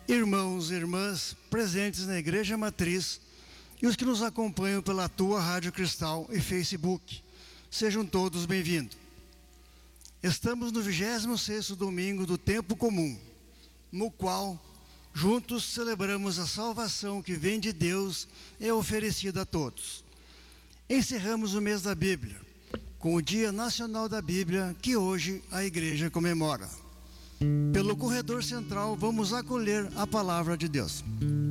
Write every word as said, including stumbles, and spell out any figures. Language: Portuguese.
irmãos e irmãs presentes na Igreja Matriz e os que nos acompanham pela tua Rádio Cristal e Facebook. Sejam todos bem-vindos. Estamos no vigésimo sexto domingo do tempo comum, no qual juntos celebramos a salvação que vem de Deus e é oferecida a todos. Encerramos o mês da Bíblia, com o Dia Nacional da Bíblia, que hoje a Igreja comemora. Pelo corredor central, vamos acolher a palavra de Deus.